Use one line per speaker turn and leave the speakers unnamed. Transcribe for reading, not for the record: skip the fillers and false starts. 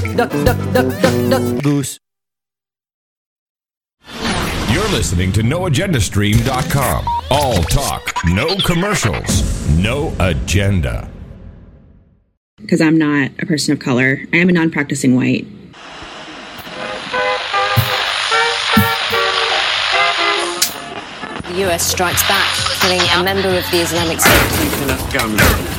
duck, duck, duck, duck, duck, goose.
You're listening to NoAgendaStream.com. All talk, no commercials, no agenda.
Because I'm not a person of color. I am a non-practicing white.
The US strikes back, killing a member of the Islamic State.